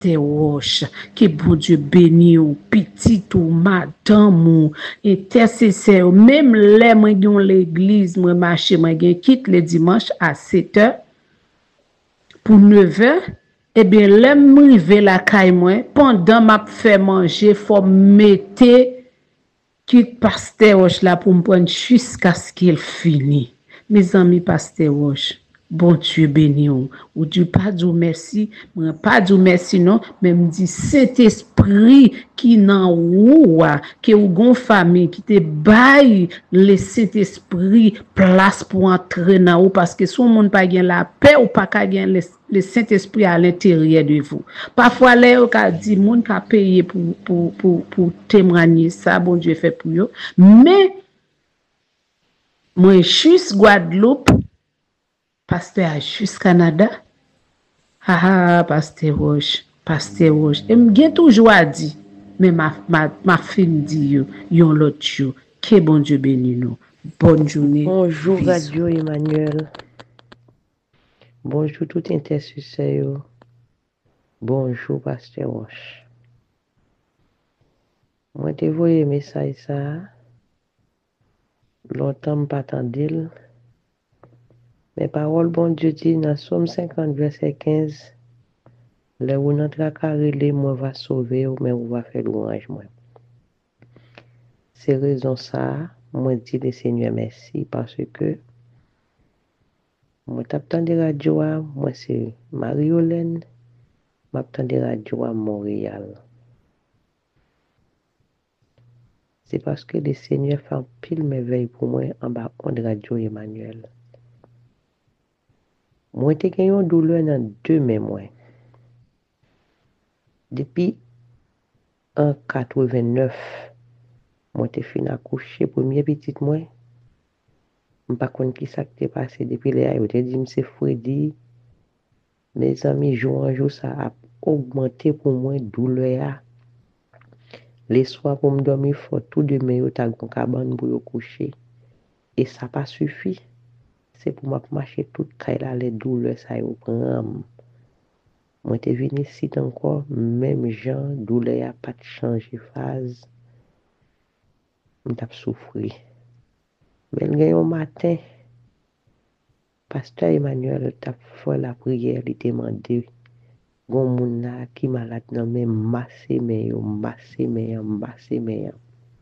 Pasteur Roche, que bon Dieu béni ou, petit ou, madame ou, intercesseur, même les moi dans l'église, moi marcher, moi quitte le dimanche à 7h pour 9h, eh bien, l'aime rive la caille moi, pendant m'a fait manger, faut mettre quitte Pasteur Roche là pour me prendre jusqu'à ce qu'il finisse. Mes amis Pasteur Roche, bon Dieu béni ou Dieu pas dire merci, moi pas dire merci non, mais me dit cet esprit qui nan ou que ou gon famille qui te bail le cet esprit place pour entrer dans ou parce que si on monde pas gen la paix ou pas ka gen le Saint-Esprit à l'intérieur de vous. Parfois là on ka dit monde ka payer pour témoigner ça bon Dieu fait pour eux, mais moi juste Guadeloupe Pasteur juste Canada. Pasteur Roche, Pasteur Roche. Et m'gen toujours à dire, mais ma fille dit yon l'autre jour. Que bon Dieu bénisse nous. Bonne journée. Bonjour Bisous. Radio Emmanuel. Bonjour tout intercesseur. Bonjour Pasteur Roche. Moi te voyé message ça. Longtemps pas attendil. Mais parole bon Dieu dit dans Somme 50 verset 15. Le ou notre carré moi va sauver ou mais on va faire louange moi. C'est raison ça, moi dis le Seigneur merci parce que moi t'attends de radio moi c'est Marie-Hélène, m'attends de radio à Montréal. C'est parce que le Seigneur fait un pile merveille pour moi en bas de radio Emmanuel. Moi j'ai gagné une douleur dans deux mains moi. Depuis en 89, moi j'ai fini accoucher premier petit moi. Je ne sais pas qui ça s'est passé depuis là. Je te dit c'est Freddy. Mes amis jour en jour ça a augmenté pour moi douleur. Les soirs pour me dormir fort tout de mes ta gon cabane pour coucher et ça pas suffi. C'est pour m'a marcher toute caille là les douleurs ça yo prend. Moi t'es venu ici encore même gens douleur a pas changé phase. M't'a souffrir. Mais le un matin Pasteur Emmanuel t'a fait la prière, il demandé gon moun la qui malade nan men masse men.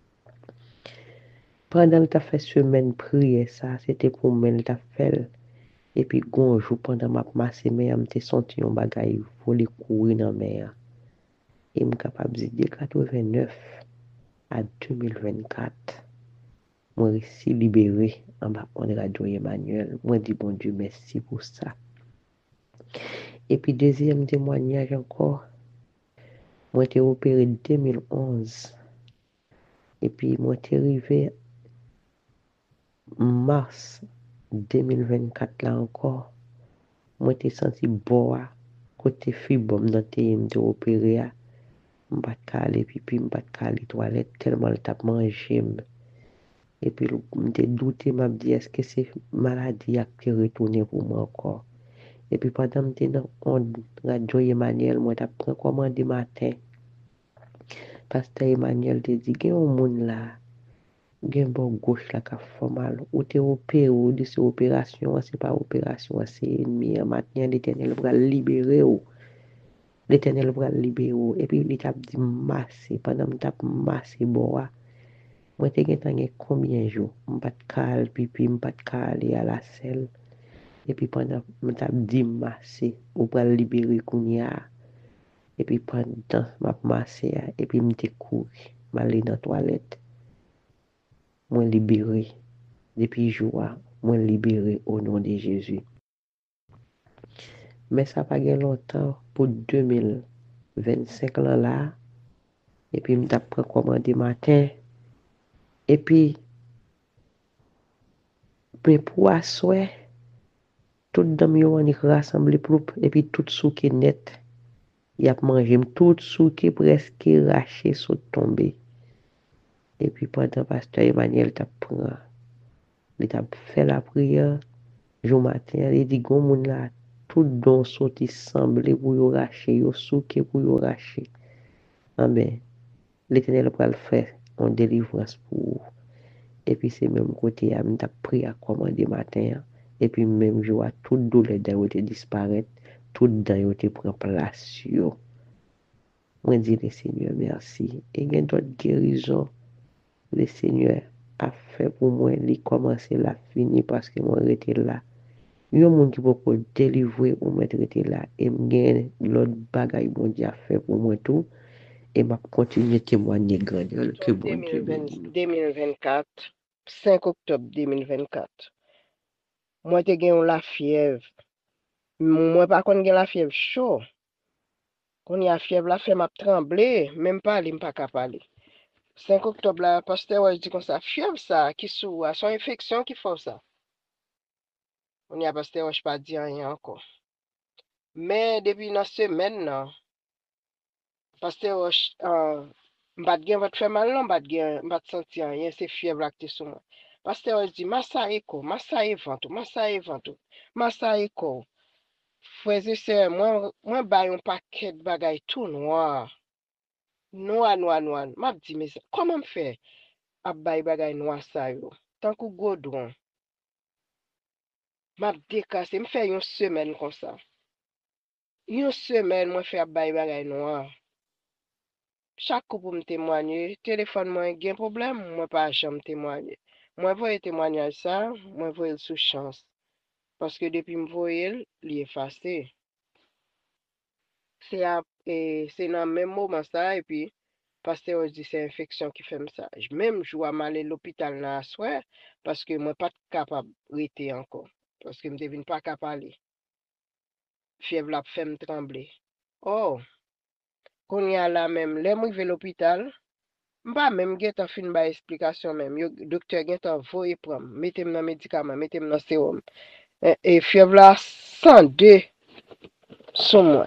Pendant t'a fait semaine prière ça, c'était pour men t'a fait et puis gon jour pendant m'a masse men m'te senti un bagay voler courir dans mer. Et me capable de dire 89 à 2024 moi réussi libéré en bas de radio Emmanuel. Moi dis bon Dieu merci pour ça. Et puis deuxième témoignage encore, moi été opéré en 2011. Et puis moi été arrivé mars 2024 là encore. Moi été senti boire côté fibrome dans tes m'était opéré à m'pas caler pipi m'pas caler toilette tellement le tape manger. Et puis m'était douté m'a dit est-ce que c'est maladie qui retourner pour moi encore. Et puis pendant que j'étais dans radio Emmanuel, moi t'ai commandé matin. Pasteur Emmanuel te dit qu'il y a un monde là, il y a un bon gauche là qui fait mal. Ou t'es opéré, ou de ces opérations, c'est pas opération, c'est ennemi. Maintenant, l'Éternel va libérer ou. L'Éternel va libérer ou. Et puis, il t'a dit masser, pendant que t'as massé bois. Moi, t'es gagné combien de jours? M'pas de cal, pipi, m'pas de cal, à la selle. Et puis, pendant que t'as dit masser, ou va libérer kounya. Et puis pendant m'a massé et puis m'était couru m'aller dans toilette moi libéré depuis jour moi libéré au nom de Jésus. Mais ça pas gain longtemps pour 2025 là et puis m't'a commandé matin et puis pour assoir tout dame yo on rassemblé et puis tout souké net y a mangé tout souké presque raché saut tombé. Et puis pendant pasteur Emmanuel t'a prend il t'a fait la prière jour matin il dit gon moun là tout don sorti semblé pour yo racher, yo souke pour yo racher. Amen. L'Éternel va le faire en délivrance pour vous. Et puis c'est même côté, je t'a pris à commander matin. Et puis même je vois tout douleur dans te disparaître, tout dans te prend place. Moi dis le Seigneur merci. Et il y a d'autres guérisons. Le Seigneur a fait pour moi, il commencé la fini parce que moi j'étais là. Il y a un monde qui peut délivrer ou mettre là. Et m'gagne l'autre bagaille bon Dieu a fait pour moi tout. Et m'a continué à témoigner grandeur que bon Dieu bénit nous. 2024, 5 octobre 2024. Moi te gen la fièvre. Moi pas kon gen la fièvre chaud. Kon y a fièvre la fait m'a trembler, même pas li m'pas ka parler. 5 octobre la pasteur ouais dit comme ça fièvre ça qui sous son infection qui fait ça. On y a pasteur ouais pas dit rien encore. Mais depuis dans semaine là, pasteur m'pas gen va te faire mal non, m'pas sentir rien, c'est fièvre là qui sur moi. Pasteur dit massa eko, massa e ventou, massa e ventou, massa eko. Frères et sœurs, moi bay un paquet de bagaille tout noir. Noir. M'a dit mais comment me faire à bay bagaille noir ça yo? Tant que godron. M'a décassé, me fait une semaine comme ça. Une semaine moi fait à bay bagaille noir. Chaque coup pour me témoigner, téléphone moi gen problème, moi pas jamais témoigner. Moi voyais témoignage ça, moi voyais sous chance. Parce que depuis me voyais, il est effacé. C'est dans le même moment ça, et puis, pasteur dit c'est infection qui fait ça. Même je vais aller à l'hôpital là soir, parce que moi pas capable de rester encore. Parce que je ne devine pas capable d'aller. Fièvre la fait me trembler. Oh, quand y a là même, là, moi je vais à l'hôpital, pas même get en fin ba explication même. Le docteur get en voye prendre, mettez-moi dans médicament, mettez-moi dans sérum. Et fièvre là 102 sur moi.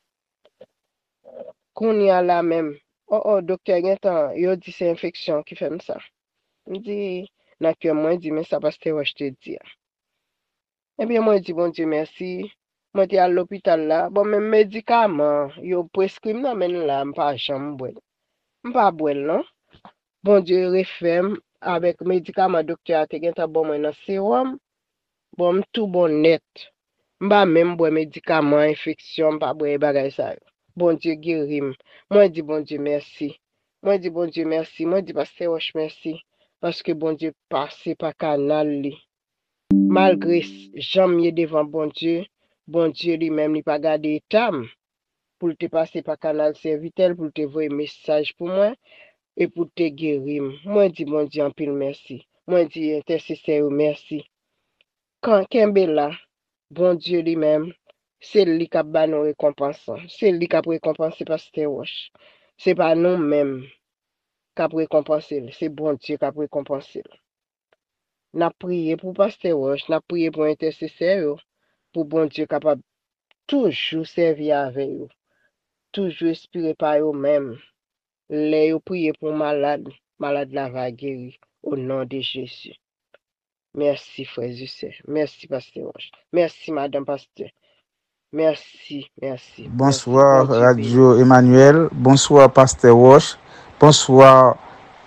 Qu'on y a là même. Oh, docteur Gentan, il dit c'est infection qui fait ça. Il dit, naturellement, il dit, mais ça parce que je te dis. Eh bien, moi, je dis, bon Dieu, merci. Moi, je suis à l'hôpital là. Bon, même médicaments, ils prescrit, non, mais là, je ne pas jamais boire. Je ne pas boire, non. Bon Dieu, referme avec médicaments, docteur, tu as bon, moi, dans sérum. Bon, tout bon net. Je ne pas même boire médicaments, infection, je ne pas boire bagay ça. Bon Dieu guérit. Moi dis bon Dieu merci. Moi dis bon Dieu merci. Moi dis pasteur Roche merci. Parce que bon Dieu passe par canal li. Malgré jamais devant bon Dieu lui-même il pas gardé tam pour te passer par canal servitel pour te voyer message pour moi et pour te guérir. Moi dis bon Dieu en pile merci. Moi dis intercesseur merci. Quand Kembe là, bon Dieu lui-même c'est lui qui a ba nous récompense. C'est lui qui a récompensé pasteur Roche. C'est pas nous-mêmes qui a récompensé. C'est bon Dieu qui a récompensé. N'a prié pour pasteur Roche, n'a prié pour intercesseur, pour bon Dieu capable toujours servir avec eux. Toujours inspiré par eux-mêmes. Les prier pour malade la va guérir au nom de Jésus. Merci frères et sœurs. Merci pasteur Roche. Merci madame pasteur. Merci. Bonsoir Bon Dieu Radio Emmanuel, bonsoir Pasteur Roche, bonsoir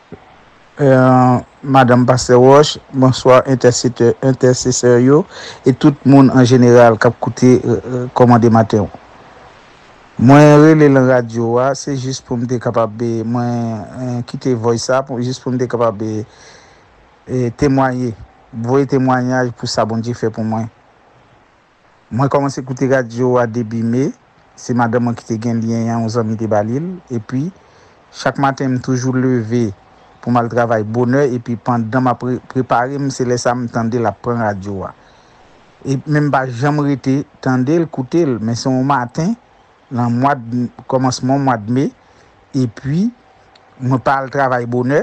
Madame Pasteur Roche, bonsoir intercesseur yo, et tout le monde en général qui a écouté commandé matin. Moi relé la radio c'est juste pour me capable moi quitter voice ça juste pour me capable témoigner, voyer témoignage pour ça bon Dieu fait pour moi. Moi commencé à écouter radio à début mai, c'est madame qui te gagne lien aux amis de Balil et puis chaque matin me toujours levé pour mal travail bonheur et puis pendant m'a préparer c'est laisser ça me tendre la prendre radio et même pas jamais été tendre écouter mais c'est au matin dans mois de commencement mois de mai et puis me parle travail bonheur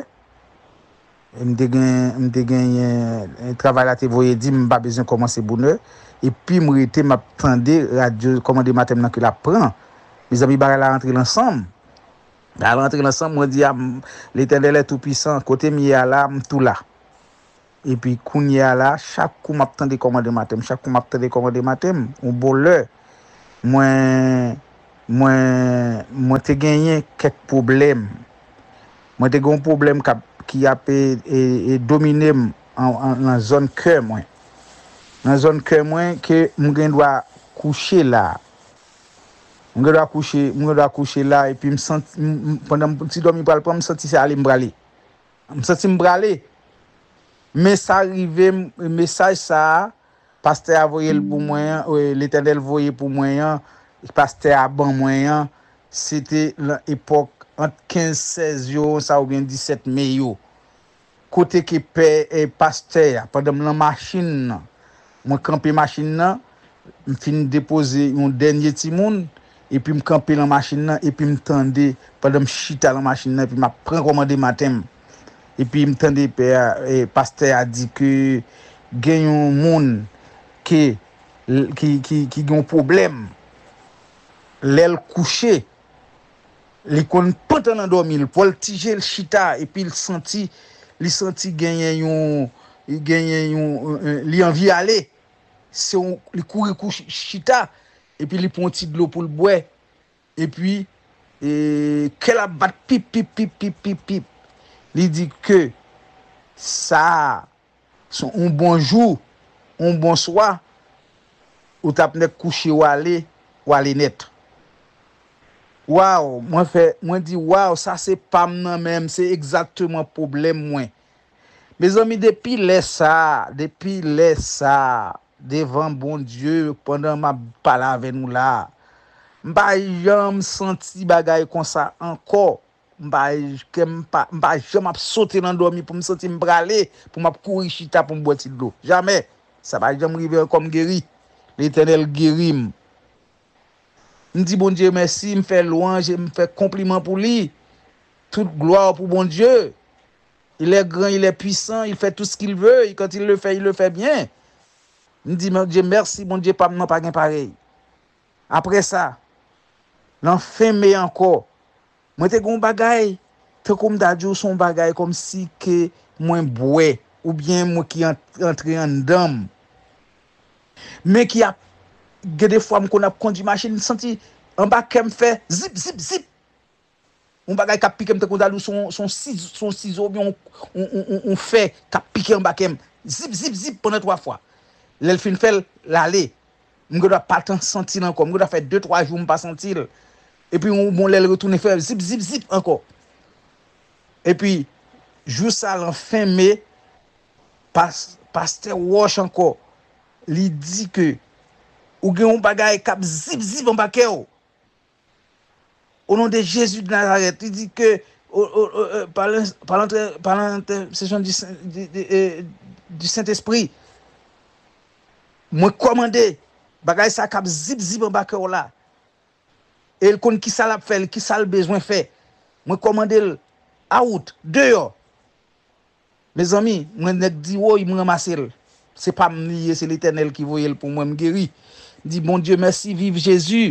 me gagne travail là te voyé dit me pas besoin commencer bonheur et puis me rete m'attendre radio commander matin que la prend mes amis ba la rentrer ensemble la rentrer ensemble moi dit l'Éternel est tout puissant côté mi là tout là et puis kounya là chaque coup m'attend des commandes matin chaque coup m'attend des commandes matin on boleur moi te gagné quelques problèmes moi te gon problème qui a dominé en zone cœur moi dans zone cœur moi que m'gen doit coucher là m'gen doit coucher là et puis me senti pendant petit dormi pas me senti ça aller me senti m'braler mais ça arrivé message ça pasteur a voyé pour moi l'Éternel voyé pour moi pasteur a ban moi c'était l'époque entre 15-16 jours ça ou bien 17 mai yo côté qui paie et pasteur pendant la machine moi camper machine là me fin déposer un dernier petit monde et puis me camper la machine là et puis me tendre pendant me chita la machine là puis m'a prend commandé matin et puis me tendre père et pasteur a dit que gagne un monde qui ont problème l'aile couché les kon pas dans dormir pour le tiger le chita et puis il senti gagner un li envie aller c'est il courir chita et puis il prend petit de l'eau pour le boire et puis qu'elle a bat pip pip pip pip pip pip il dit que ça son un bonjour un bonsoir ou t'a coucher ou aller net. Waouh, moi dit waouh, ça c'est pas non même, c'est exactement problème moi. Mes amis depuis ça, devant bon Dieu pendant ma parole avec nous là. M'pa jamais senti bagay comme ça encore. M'pa jamais sauter dans dormi pour me sentir m'braler, pour m'a courir chita pour me boire de l'eau. Jamais. Ça va jamais arriver comme guéri. L'Éternel guérit. Me dit bon Dieu merci, me fait louange, me fait compliment pour lui. Toute gloire pour bon Dieu. Il est grand, il est puissant, il fait tout ce qu'il veut et quand il le fait bien. Me dit mon Dieu merci, bon Dieu pas pareil. Après ça, l'enfin mais encore. Moi te gon bagay, te comme dadjo son bagay comme si que moi bois ou bien moi qui entre en dame. Mais qui a des fois qu'on a conduit machine senti en bas qu'elle fait zip on bagay qui pique me te condalou son ciseau bien on fait qui pique en bas qu'elle zip pendant 3 fois l'elle fin fait l'aller me doit pas tant sentir encore me doit faire 2-3 jours me pas sentir et puis on bon l'elle retourner faire zip encore et puis jour ça l'enfin mais pasteur Wash encore lui dit que ou gen un bagay k'ap zip en baké au nom de Jésus de Nazareth il dit que par l'intercession du Saint-Esprit moi commander bagay ça k'ap zip en baké là et il connaît qui ça l'a fait qui ça le besoin fait moi commander out dehors mes amis moi nek di wo il me ramasser c'est pas me c'est l'Éternel qui voyait pour moi me guérir dit bon Dieu merci vive Jésus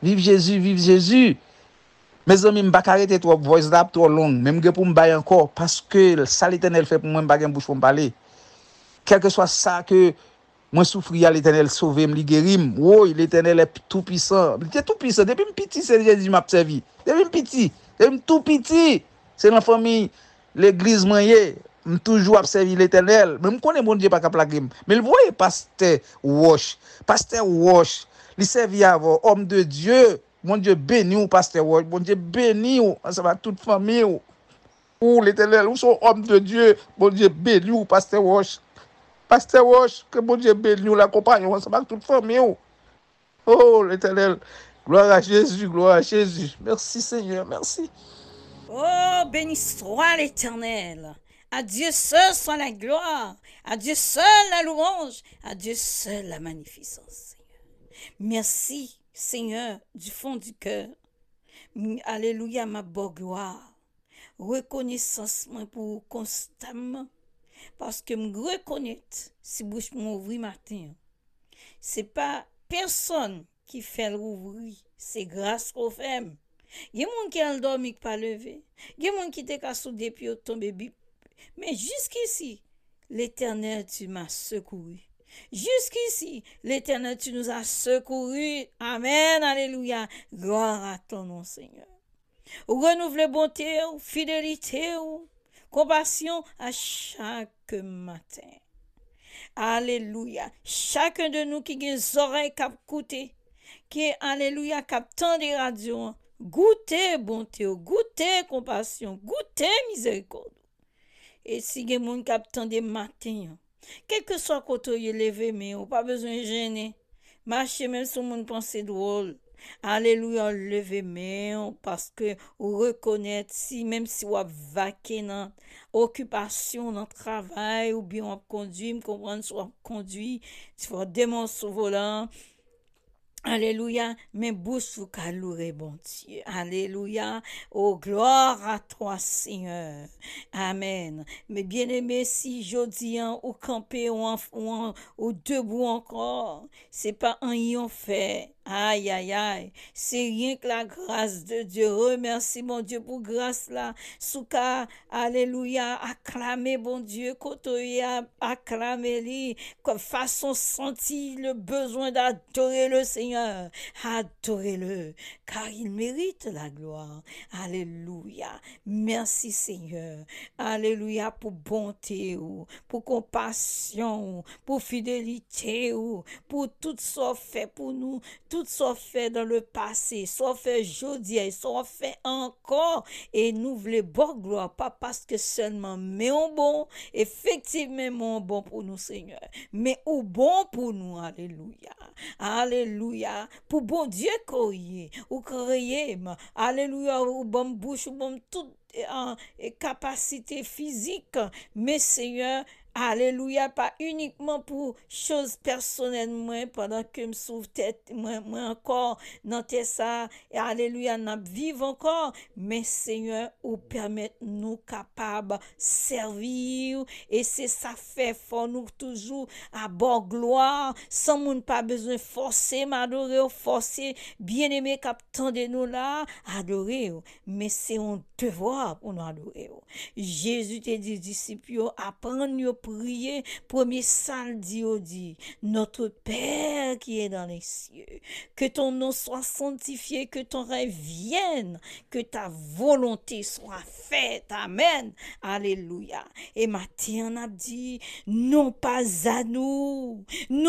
mes amis m'pa arrêter trop voice là trop long même pour me bailler encore parce que ça l'Éternel fait pour moi m'pa gen bouche pour me parler quel que soit ça que moi souffrir à l'Éternel sauver me guérir oh l'Éternel est tout puissant il est tout puissant depuis petit c'est Jésus m'a servi depuis tout petit c'est la famille l'église moyen toujours observer l'Éternel même connaît mon Dieu pas capable mais le voyez pasteur Wash il servi avant homme de Dieu mon Dieu béni ou pasteur Wash mon Dieu béni ou ça va toute famille ou l'Éternel ou son homme de Dieu mon Dieu béni ou pasteur Wash que mon Dieu béni ou l'accompagne ça va toute famille oh l'Éternel gloire à Jésus merci Seigneur merci. Oh, béni soit l'Éternel. À Dieu seul soit la gloire. À Dieu seul la louange. À Dieu seul la magnificence, Seigneur. Merci, Seigneur, du fond du cœur. Alléluia, ma bonne gloire. Reconnaissance pour constamment. Parce que me reconnaître, si bouche m'ouvrir matin. C'est pas personne qui fait l'ouvrir. C'est grâce au fait. Il y a des gens qui ont dormi pas levé. Il y a des gens qui te ka soudé puis tomber bip. Mais jusqu'ici, l'Éternel, tu m'as secouru. Jusqu'ici, l'Éternel, tu nous as secourus. Amen, alléluia. Gloire à ton nom, Seigneur. Renouvelle bonté, fidélité, compassion à chaque matin. Alléluia. Chacun de nous qui a des oreilles qui écouté, qui alléluia, qui tant des radios, goûtez bonté, goûtez compassion, goûtez miséricorde. Et si il y a des gens qui attendent des matins, quel que soit côté où il levé, mais on pas besoin de gêner. Marchez même si mon pensée drôle. Alléluia, levez main parce que vous reconnaître si même si vous vaqué dans occupation, dans travail ou bien on conduit, comprendre soit conduit, tu vas démon sous volant. Alléluia, mes bouches sous calourer, bon Dieu. Alléluia, oh gloire à toi, Seigneur. Amen. Mais bien aimé, si jodi ou campé ou debout encore, c'est pas un yon fait. Aïe, aïe, aïe. C'est rien que la grâce de Dieu. Remercie, mon Dieu, pour grâce là. Souka, alléluia, acclamez, bon Dieu, kotoya, acclamez lui, comme façon senti le besoin d'adorer le Seigneur. Adorez-le, car il mérite la gloire. Alléluia. Merci, Seigneur. Alléluia, pour bonté, pour compassion, pour fidélité, pour tout ça fait pour nous. Tout soit fait dans le passé, soit fait aujourd'hui, soit fait encore. Et nous voulons bonne gloire, pas parce que seulement, mais on bon, effectivement, bon pour nous, Seigneur. Mais au bon pour nous, alléluia. Alléluia. Pour bon Dieu croyez, ou croyez, alléluia, ou bon bouche, ou bon toute capacité physique, mais Seigneur, alléluia, pas uniquement pour choses personnelles, moi, pendant que me sauve tête, moi encore, dans tes ça, et alléluia, n'a vivre encore, mais Seigneur, ou permettre nous capables servir, et c'est ça fait fort nous toujours à bord gloire, sans moun pas besoin forcer, m'adorer, forcer, bien aimé, qu'attendez nous là, adorer, mais c'est un devoir pour nous adorer. Jésus te dit, disciples, apprendre prier, premier salle dit, notre Père qui est dans les cieux, que ton nom soit sanctifié, que ton règne vienne, que ta volonté soit faite. Amen. Alléluia. Et matin, on a dit, non pas à nous,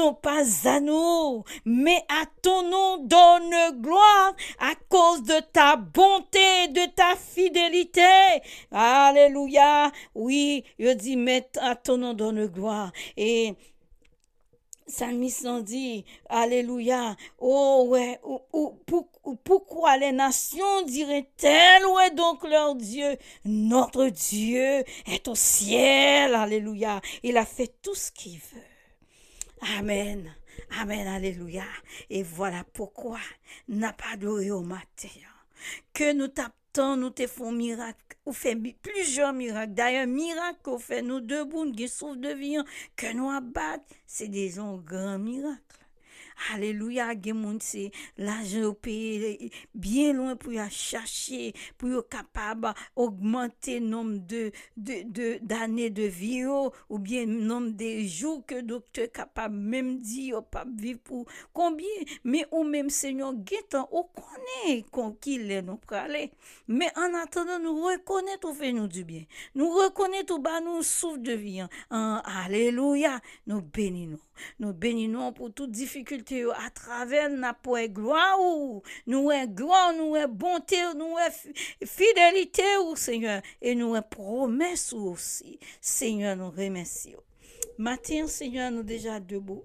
mais à ton nom donne gloire à cause de ta bonté, de ta fidélité. Alléluia. Oui, je dis, mais à ton nom donne gloire. Et Psalmiste dit, alléluia, oh ouais, pourquoi les nations diraient-elles, où est donc leur Dieu? Notre Dieu est au ciel, alléluia. Il a fait tout ce qu'il veut. Amen, amen, alléluia. Et voilà pourquoi n'a pas adoré au matin. Que nous t'attendons, nous te font miracle, ou fait plusieurs miracles. D'ailleurs, miracle qu'on fait nous debout, qui souffrent de vie, que nous abattent, c'est des grands miracles. Alléluia, gen c'est l'argent au pays bien loin pour y chercher, pour y capable augmenter le nombre d'années de vie ou bien le nombre de jours que le docteur capable même dire pas vivre pour combien, mais ou même Seigneur guetant on connaît qu'il est nous praler, mais en attendant nous reconnaît tout fait nous du bien, nous reconnaît tout bas nous souffle de vie. Alléluia, nous bénissons. Nous bénissons pour toute difficulté à travers notre gloire, nous gloire, nous bonté, nous fidélité, Seigneur, et nous promesses aussi. Seigneur, nous remercions. Matin, Seigneur, nous déjà debout.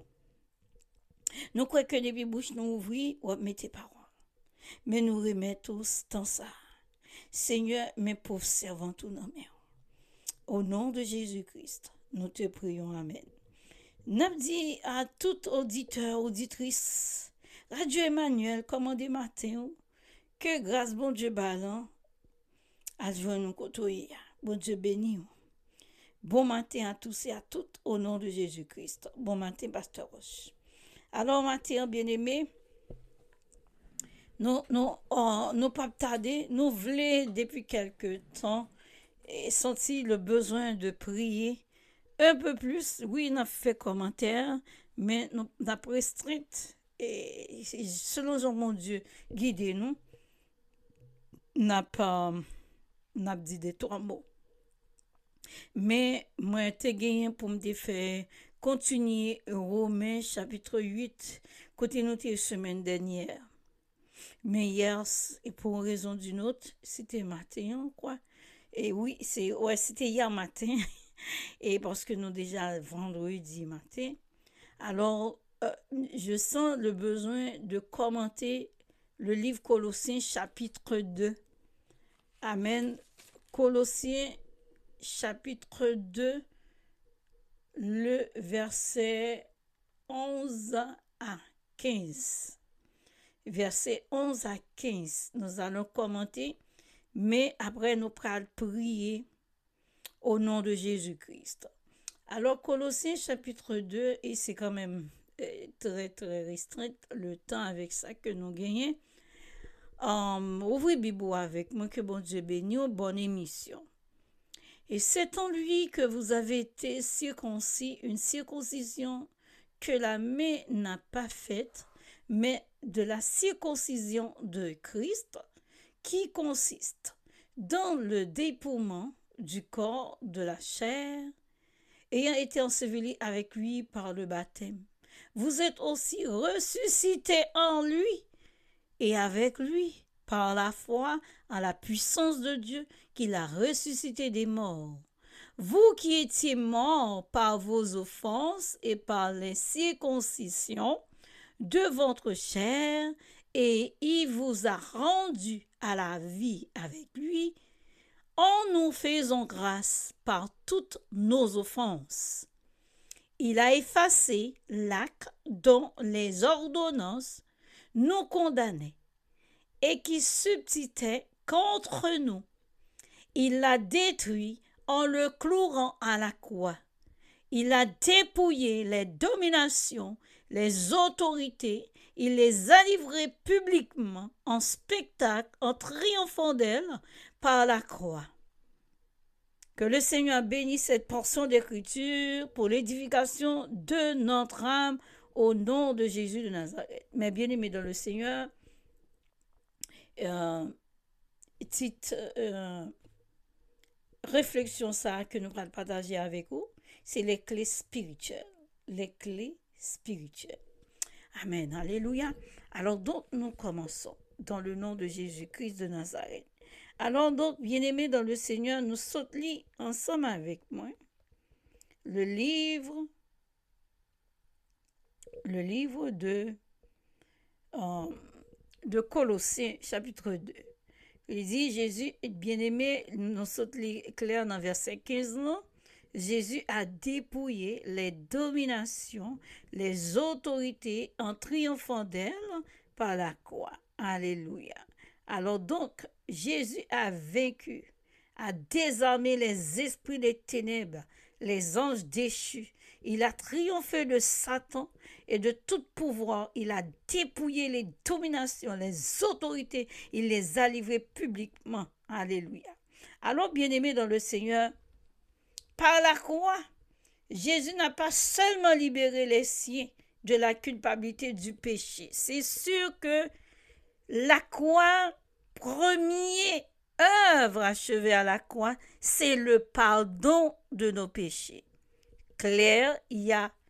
Nous croyons que les bouches nous ouvrent, ou mettez paroles. Mais nous remettons tous dans ça. Seigneur, mes pauvres servants, tout nos mains. Au nom de Jésus-Christ, nous te prions. Amen. N'a dit à tout auditeur, auditrice, Radio Emmanuel, commandé matin, que grâce bon Dieu balan, à joindre nous côtoyer. Bon Dieu béni. Bon matin à tous et à toutes, au nom de Jésus-Christ. Bon matin, Pasteur Roche. Alors, matin, bien-aimés, nous pas tarder, nous voulons depuis quelque temps sentir le besoin de prier un peu plus, oui, on a fait commentaire, mais nous avons restreint, et selon Jean, mon Dieu, guidez-nous, n'a pas, n'a dit des trois mots. Mais moi, te gagné pour me faire continuer Romains chapitre 8, côté noté semaine dernière. Mais hier, et pour une raison d'une autre, c'était matin, quoi. Et oui, c'était hier matin. Et parce que nous déjà vendredi matin. Alors, je sens le besoin de commenter le livre Colossiens chapitre 2. Amen. Colossiens chapitre 2, le verset 11 à 15. Verset 11 à 15. Nous allons commenter, mais après nous allons prier au nom de Jésus-Christ. Alors, Colossiens chapitre 2, et c'est quand même très, très restreint le temps avec ça que nous gagnons. Ouvrez Bible avec moi, que bon Dieu bénisse, bonne émission. Et c'est en lui que vous avez été circoncis, une circoncision que la main n'a pas faite, mais de la circoncision de Christ, qui consiste dans le dépouillement du corps de la chair, ayant été enseveli avec lui par le baptême. Vous êtes aussi ressuscités en lui et avec lui par la foi en la puissance de Dieu qui l'a ressuscité des morts. Vous qui étiez morts par vos offenses et par l'incirconcision de votre chair, et il vous a rendu à la vie avec lui, en nous faisant grâce par toutes nos offenses. Il a effacé l'acte dont les ordonnances nous condamnaient et qui subsistait contre nous. Il l'a détruit en le clouant à la croix. Il a dépouillé les dominations, les autorités, il les a livrées publiquement en spectacle, en triomphant d'elles par la croix. Que le Seigneur bénisse cette portion d'écriture pour l'édification de notre âme au nom de Jésus de Nazareth. Mes bien-aimés dans le Seigneur, petite réflexion ça que nous allons partager avec vous, c'est les clés spirituelles. Les clés spirituelles. Amen. Alléluia. Alors donc nous commençons dans le nom de Jésus-Christ de Nazareth. Alors donc, bien-aimés dans le Seigneur, nous sautons ensemble avec moi le livre de Colossiens, chapitre 2. Il dit, Jésus, bien-aimé, nous sautons clair dans verset 15, non? Jésus a dépouillé les dominations, les autorités en triomphant d'elles par la croix. Alléluia. Alors donc, Jésus a vaincu, a désarmé les esprits des ténèbres, les anges déchus. Il a triomphé de Satan et de tout pouvoir. Il a dépouillé les dominations, les autorités. Il les a livrées publiquement. Alléluia. Alors, bien-aimés dans le Seigneur, par la croix, Jésus n'a pas seulement libéré les siens de la culpabilité du péché. C'est sûr que la croix, première œuvre achevée à la croix, c'est le pardon de nos péchés. Claire, il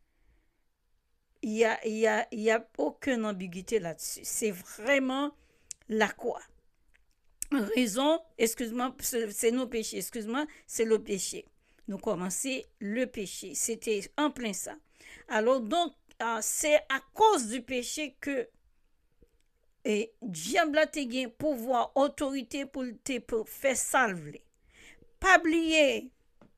y a aucune ambiguïté là-dessus. C'est vraiment la croix. Raison, excuse-moi, c'est nos péchés. Excuse-moi, c'est le péché. Nous commençons le péché. C'était en plein ça. Alors donc, c'est à cause du péché que et diable a te pouvoir, autorité pour te faire salver. Pas oublier,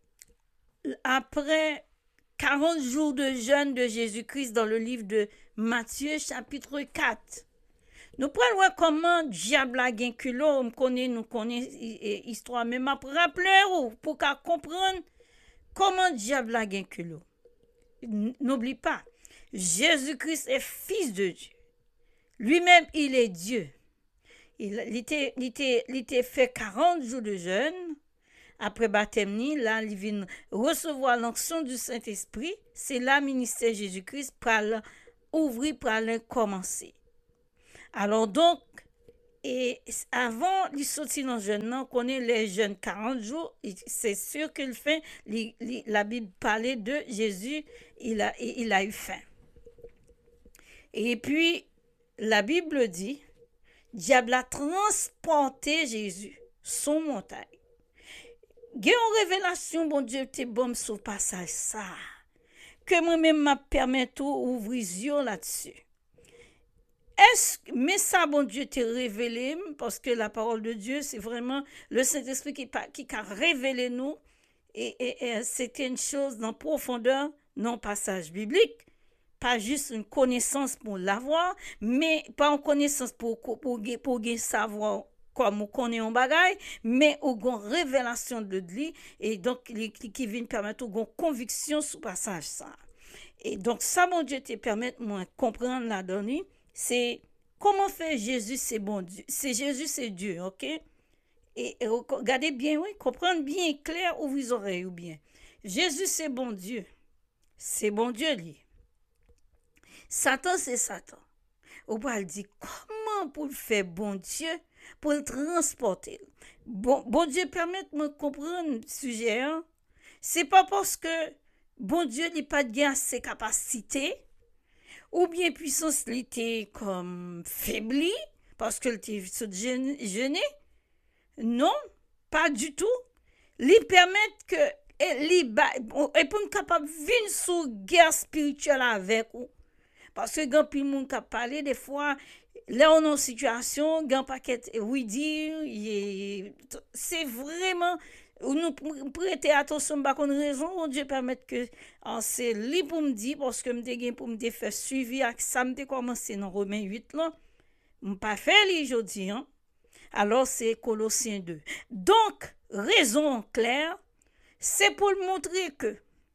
après 40 jours de jeûne de Jésus-Christ dans le livre de Matthieu chapitre 4, nous prenons voir comment diable a gagné culot, nous connaissons histoire, mais m'a rappelé pour qu'à comprendre comment diable a gagné culot. N'oublie pas, Jésus-Christ est fils de Dieu. Lui-même, il est Dieu. Il était fait 40 jours de jeûne. après baptême, là, il vient recevoir l'onction du Saint-Esprit. C'est là, ministère Jésus-Christ, pour ouvrir, pour commencer. Alors donc, et avant de sortir dans le jeûne, on connaît les jeûnes 40 jours, c'est sûr qu'il fait, la Bible parlait de Jésus, il a eu faim. Et puis, la Bible dit, diable a transporté Jésus, son montagne. Il y a une révélation, bon Dieu, t'es bon sur le passage ça, que moi-même m'a permis d'ouvrir les yeux là-dessus. Mais ça, bon Dieu, t'est révélé, parce que la parole de Dieu, c'est vraiment le Saint-Esprit qui a révélé nous, et c'était une chose dans profondeur, non passage biblique, pas juste une connaissance pour l'avoir, mais pas une connaissance pour savoir comme on connaît un bagage, mais une révélation de lui, et donc qui vient permettre une conviction sur passage ça. Et donc ça, mon Dieu, te permet de comprendre la donnée, c'est comment faire Jésus, c'est bon Dieu. C'est Jésus, c'est Dieu, ok? Et regardez bien, oui, comprenez bien, clair, ouvrez les oreilles ou bien. Jésus, c'est bon Dieu. C'est bon Dieu, lui. Satan, c'est Satan. On va dire, comment pour le faire bon Dieu, pour le transporter? Bon Dieu permet de me comprendre le sujet. Hein? C'est pas parce que bon Dieu n'a pas de assez capacité, ou bien puissance était comme faiblie, parce que était jeûné. Non, pas du tout. Lui permettre que et pour nous capable de vivre sous guerre spirituelle avec vous. Parce que quand puis moun ka parler des fois là on est en situation grand paquet oui dire c'est vraiment nous prêter attention pas qu'on raison Dieu permettre que c'est lui pour me dire parce que me gain pour me faire suivi avec ça me commencé dans Romains 8 là me pas fait li jodi hein. Alors c'est Colossiens 2. Donc raison claire c'est pour montrer que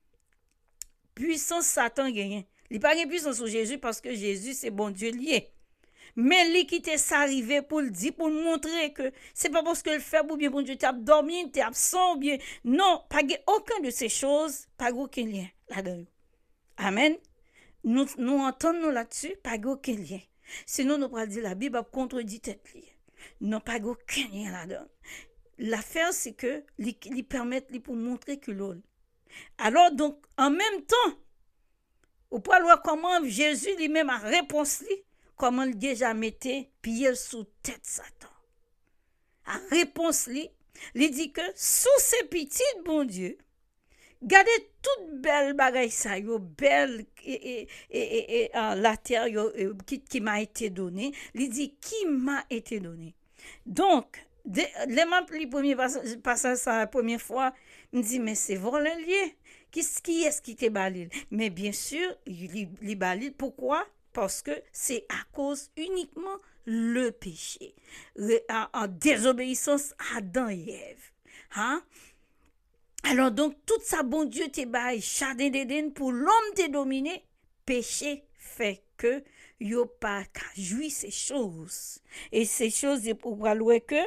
puissance Satan gagne. Il pas de puissance sur Jésus parce que Jésus c'est bon Dieu lié. Mais lui qui t'est arrivé pour le dire, pour montrer que c'est pas parce que le fait ou bien bon Dieu t'as dormi, t'es absent ou bien non, pas aucun de ces choses, pas aucun lien là-dedans. Amen. Nous entendons là-dessus, pas aucun lien. Sinon nous pourrions dire la Bible contredit tête lié. Non pas aucun lien là-dedans. L'affaire c'est que lui permettent pour montrer que l'on. Alors donc en même temps ou pas voir comment Jésus lui-même a répondu comment il déjà mettait pied sous tête Satan. A réponse il dit que sous ces petites bon Dieu, gardez toute belle bagaille ça yo belle et la terre qui m'a été donnée, il dit qui m'a été donné. Donc les le premier passage ça la première fois, me dit mais c'est volé lié. Qui est-ce qui te balil? Mais bien sûr, il balil. Pourquoi? Parce que c'est à cause uniquement le péché. En désobéissance à Adam et Ève. Hein? Alors donc, tout ça, bon Dieu te bail, chardin d'Éden, pour l'homme te dominer, péché fait que yo pas jouir ces choses. Et ces choses, pour louer que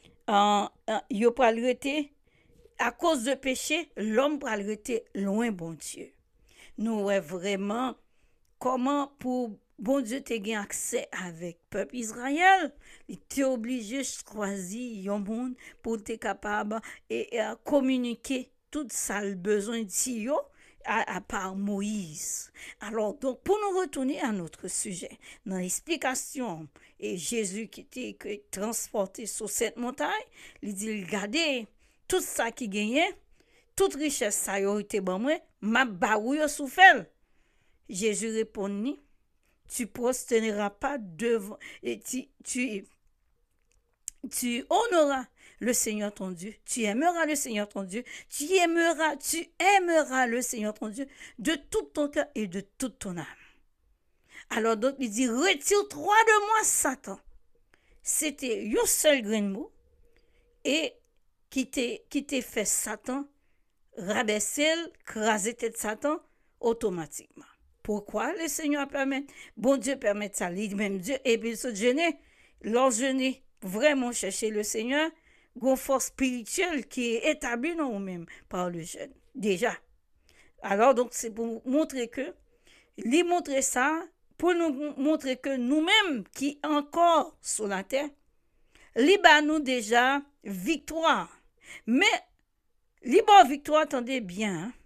yo pas arrêter à cause de péché, l'homme va rester loin, bon Dieu. Nous voyons vraiment comment pour bon Dieu te gain accès avec peuple Israël. Il t'est obligé de choisir un monde pour te capable et communiquer tout ça le besoin de à part Moïse. Alors donc pour nous retourner à notre sujet, dans l'explication et Jésus qui était transporté sur cette montagne, il dit regardez tout ça qui gagnait, toute richesse ça a été bon moi, m'a baou souffert. Jésus répondit, tu prosterneras pas devant et tu honoreras le Seigneur ton Dieu, tu aimeras le Seigneur ton Dieu, tu aimeras le Seigneur ton Dieu de tout ton cœur et de toute ton âme. Alors donc il dit retire-toi de moi Satan. C'était un seul grain de mot et qui t'est fait Satan, rabaisser, craser tête Satan automatiquement. Pourquoi le Seigneur permet? Bon Dieu permet ça, lui-même Dieu, et puis se jeûner, leur jeûner, vraiment chercher le Seigneur, une force spirituelle qui est établie dans nous-mêmes par le jeûne. Déjà. Alors, donc, c'est pour montrer que, lui montrer ça, pour nous montrer que nous-mêmes qui encore sur la terre, libre nous déjà victoire. Mais, libre victoire, attendez bien. Hein?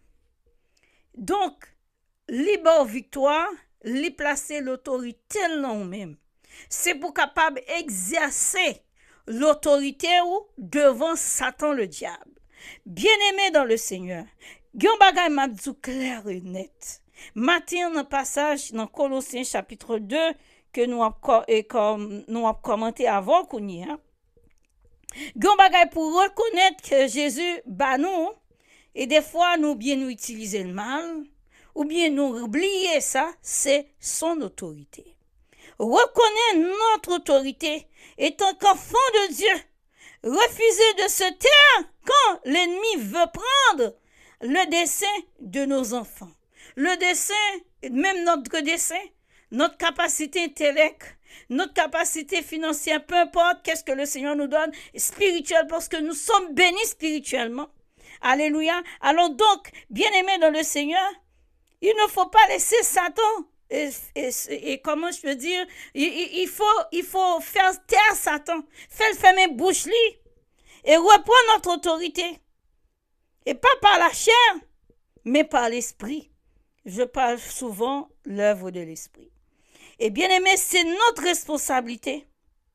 Donc, libre victoire, lui placer l'autorité dans nous-mêmes. C'est pour capable exercer l'autorité devant Satan le diable. Bien-aimé dans le Seigneur, Gyon bagay m'a dit clair et net. Matin dans passage dans Colossiens chapitre 2 que nous avons commenté avant qu'on y a. Gyon bagay pour reconnaître que Jésus ba nous et des fois nous bien nous utiliser le mal ou bien nous oublier ça, c'est son autorité. Reconnaître notre autorité étant qu'enfant de Dieu. Refuser de se taire quand l'ennemi veut prendre le dessein de nos enfants. Le dessein, même notre dessein, notre capacité intellectuelle, notre capacité financière, peu importe qu'est-ce que le Seigneur nous donne, spirituel, parce que nous sommes bénis spirituellement. Alléluia. Alors donc, bien-aimés dans le Seigneur, il ne faut pas laisser Satan, et comment je peux dire, il faut faire taire Satan, faire fermer bouche lui, et reprendre notre autorité. Et pas par la chair, mais par l'esprit. Je parle souvent l'œuvre de l'esprit. Et bien aimé, c'est notre responsabilité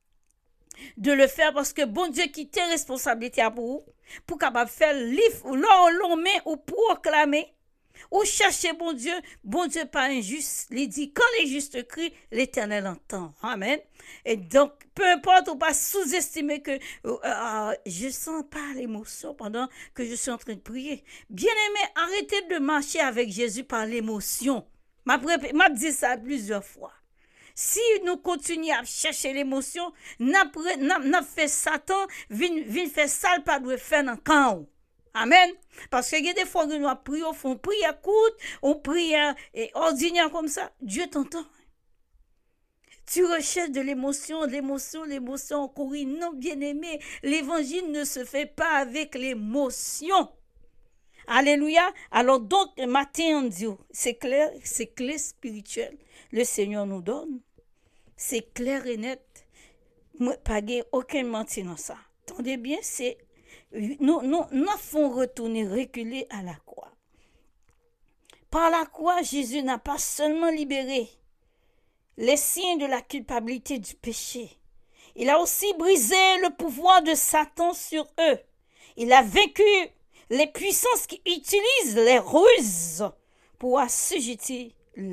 de le faire parce que bon Dieu qui t'a responsabilité à vous, pour capable faire livre, l'homme ou proclamer, ou chercher bon Dieu pas injuste. Il dit, quand les justes crient, l'Éternel entend. Amen. Et donc, peu importe, ou pas sous-estimer que je sens pas l'émotion pendant que je suis en train de prier. Bien-aimé, arrêtez de marcher avec Jésus par l'émotion. M'a dit ça plusieurs fois. Si nous continuons à chercher l'émotion, n'a fait Satan, vient faire ça, pas de faire dans le camp. Amen. Parce que il y a des fois que nous prions, on prie à courte, on prie ordinaire comme ça. Dieu t'entend. Tu recherches de l'émotion, courir. Non, bien-aimé, l'évangile ne se fait pas avec l'émotion. Alléluia. Alors donc, matin, on dit, c'est clair spirituel. Le Seigneur nous donne. C'est clair et net. Pas aucun menti dans ça. Attendez bien, c'est nous font retourner, reculer à la croix. Par la croix, Jésus n'a pas seulement libéré les siens de la culpabilité du péché. Il a aussi brisé le pouvoir de Satan sur eux. Il a vaincu les puissances qui utilisent les ruses pour assujettir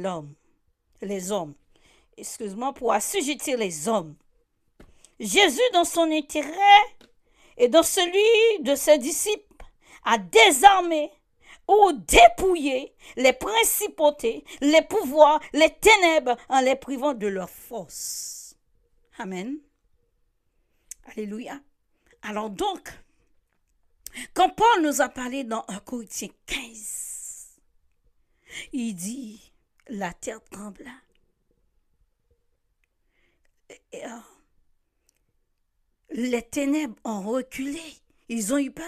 les hommes. Pour assujettir les hommes. Jésus, dans son intérêt et dans celui de ses disciples, a désarmé ou dépouillé les principautés, les pouvoirs, les ténèbres en les privant de leur force. Amen. Alléluia. Alors donc, quand Paul nous a parlé dans 1 Corinthiens 15, il dit, la terre trembla. Les ténèbres ont reculé. Ils ont eu peur.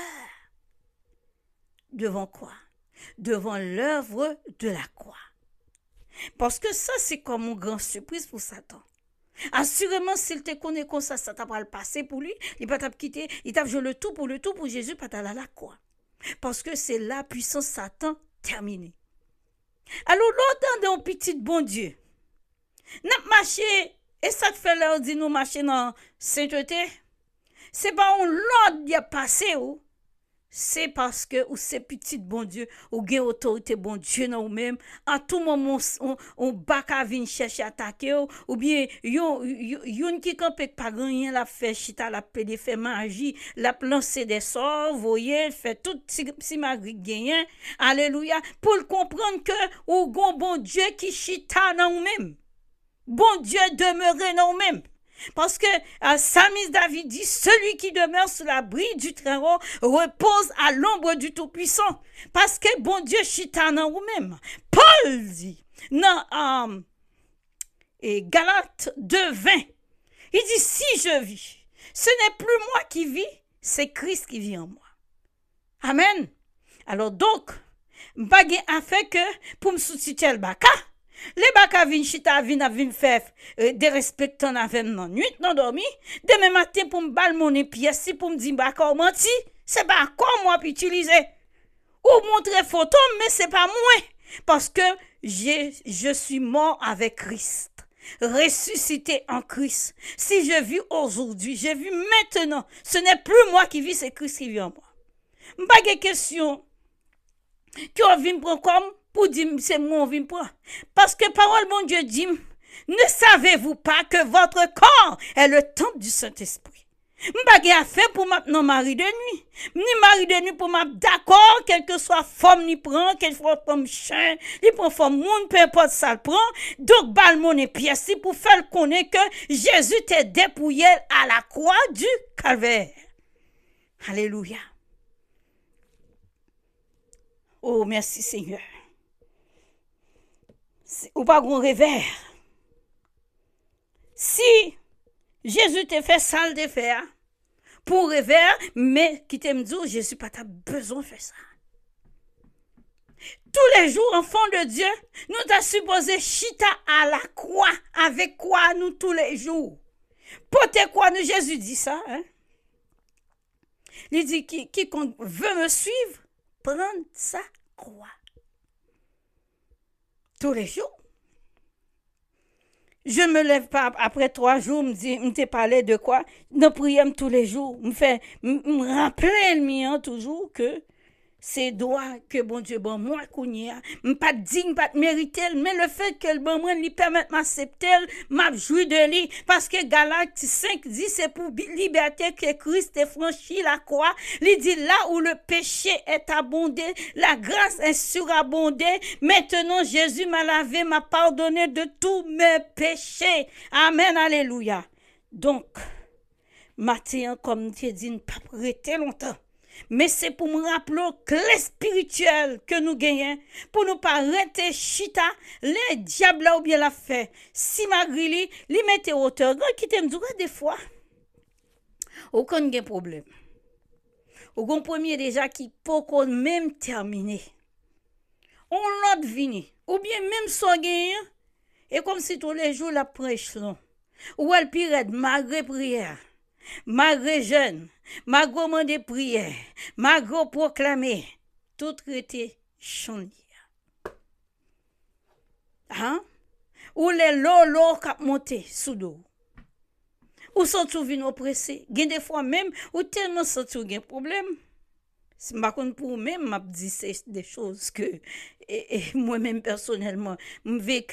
Devant quoi? Devant l'œuvre de la croix. Parce que ça, c'est comme une grande surprise pour Satan. Assurément, s'il te connaît comme ça t'a pas le passé pour lui, il va t'a quitter, il t'a joué le tout pour Jésus, pas t'aller à la croix. Parce que c'est la puissance Satan terminée. Alors, l'autre d'un petit bon Dieu, n'a marché, et ça te fait leur dire nous marcher dans sainteté. C'est pas un l'ordre qui a passé ou c'est parce que ou c'est petit bon Dieu ou gain autorité bon Dieu dans ou même à tout moment on baka vinn chercher attaquer ou bien yon qui campe pas rien la fait chita la pédé fait magie la lancer des sorts voyez fait tout si magri gagné alléluia pour comprendre que ou bon Dieu qui chita dans ou même bon Dieu demeurer dans ou même. Parce que Samis David dit, celui qui demeure sous l'abri du Très-Haut repose à l'ombre du Tout-Puissant. Parce que bon Dieu chita dans vous-même. Paul dit, dans Galates 2:20, il dit, si je vis, ce n'est plus moi qui vis, c'est Christ qui vit en moi. Amen. Alors donc, m'bagé a fait que pour me soutenir le baka, les baka vin chita vin faire des respectants avec non nuit non dormi, demain matin pour me bal mon pièce pour me dire baka menti, c'est pas comme moi pour utiliser ou montrer photo mais c'est pas moi parce que je suis mort avec Christ. Ressuscité en Christ. Si je vis aujourd'hui, je vis maintenant. Ce n'est plus moi qui vis, c'est Christ qui vit en moi. M'pas de question qui on vient prendre comme pour dire c'est moi on vient prendre. Parce que parole mon Dieu dit, ne savez-vous pas que votre corps est le temple du Saint-Esprit? M'pas à faire pour maintenant mari de nuit. Ni mari de nuit pour m'a d'accord, quelle que soit forme ni prend, quelle soit forme chien, il prend forme monde, peu importe ça le prend. Donc bal mon pièce pour faire connaître que Jésus t'est dépouillé à la croix du calvaire. Alléluia. Oh, merci Seigneur. Ou pas qu'on revers. Si Jésus t'a fait ça, le faire pour revers, mais qui t'aime dire, Jésus pas t'as besoin de faire ça. Tous les jours, enfants de Dieu, nous t'as supposé chita à la croix. Avec quoi nous tous les jours? Portez quoi nous? Jésus dit ça. Hein? Il dit, quiconque veut me suivre, prendre sa croix. Tous les jours. Je me lève pas après 3 jours, me t'ai parlé de quoi? Nous prions tous les jours. Me rappeler le mien toujours que c'est droit que bon Dieu bon moi kounya, pas digne, pas mériter, mais le fait que le bon moi lui permette m'accepter, m'a joui de lui parce que Galates 5 dit c'est pour liberté que Christ est franchi la croix. Il dit là où le péché est abondé, la grâce est surabondée. Maintenant Jésus m'a lavé, m'a pardonné de tous mes péchés. Amen, alléluia. Donc matin comme tu dit ne pas prêter longtemps. Mais c'est pour me rappeler que les spirituels que nous gagnons, pour nous pas arrêter chita, les diables ou bien la fait. Si malgré lui mettez hauteur, qui t'aime dire des fois, aucun problème. Aucun premier déjà qui peut même terminer. On l'autre vini, ou bien même sans gagner, et comme si tous les jours la prêche long, ou elle pire malgré prière. Malgré jeûne, malgré mandé prière, malgré proclamer, tout était chanlier. Hein? Ou les lolo kap monté sous dos. Ou sont vin oppressé. Gen des fois même ou tellement senti gen problème. Si m'a kon pour même m'a dit c'est des choses que moi-même personnellement m'ai vécu.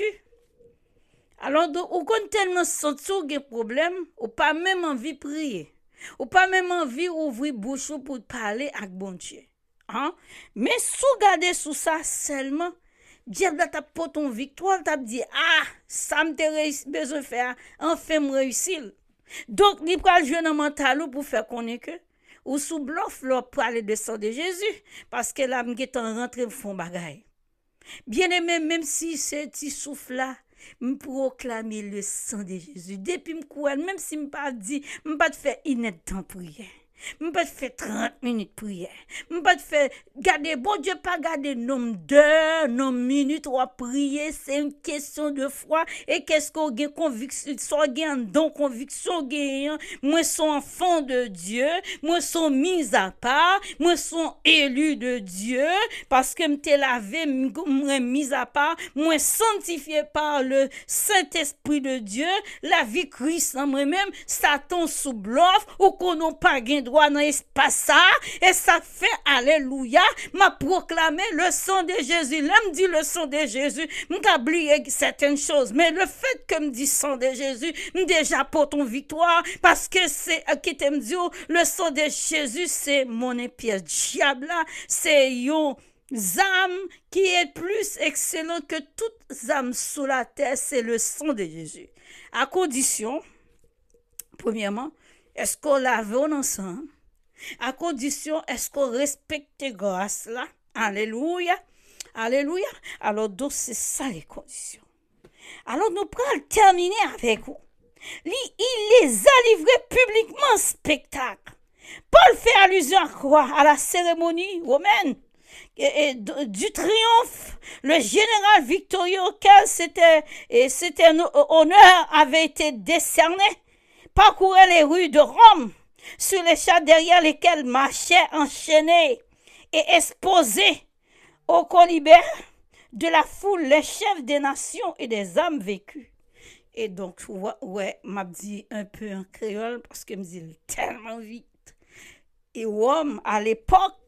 Alors, ou kon tellement senti gen problème, ou pas même envie de prier, ou pas même envie d'ouvrir bouche pour parler avec bon Dieu. Hein? Mais sous garder sous ça seulement, diable t'a pas ton victoire, t'a dit, ah, ça me besoin de faire, enfin me réussir. Donc, il pral jouer dans mental pour faire connaître que, ou sous bluff, pour parler de sang de Jésus, parce que là, m'getan rentre fond bagay. Bien aimé, même si c'est petit souffle là, me proclamer le sang de Jésus. Depuis me même si me pas dit, me pas faire inette temps prière. Me pas faire 30 minutes prière. Me pas faire garder bon Dieu pas garder nombre d'heures, nombre minutes ou prier, c'est une question de foi et qu'est-ce qu'on gagne conviction, soit gagne don conviction gagne, moi sont enfant de Dieu, moi sont mis à part, moi sont élu de Dieu parce que m'te lavé, m'te mis à part, moi sanctifié par le Saint-Esprit de Dieu, la vie Christ en moi-même, Satan sous bluff ou qu'on n'a pas gain droit dans l'espace ça et ça fait alléluia m'a proclamé le sang de Jésus. Là me dit le sang de Jésus, m'ta oublié certaines choses, mais le fait que me dit sang de Jésus, déjà pour ton victoire parce que c'est qui t'aime dit le sang de Jésus c'est mon épée diable là, c'est yon âme qui est plus excellent que toute âme sous la terre, c'est le sang de Jésus. À condition, premièrement, est-ce qu'on lave ensemble? À condition, est-ce qu'on respecte grâce là? Alléluia. Alléluia. Alors, donc, c'est ça les conditions. Alors, nous pourrons terminer avec vous. Il les a livrés publiquement en spectacle. Paul fait allusion à quoi? À la cérémonie romaine du triomphe. Le général victorieux auquel c'était un honneur avait été décerné parcourait les rues de Rome sur les chars derrière lesquels marchaient enchaînés et exposés aux colibets de la foule les chefs des nations et des âmes vécues. Et donc, ouais, m'a dit un peu en créole parce que me dit tellement vite. Et Rome, à l'époque,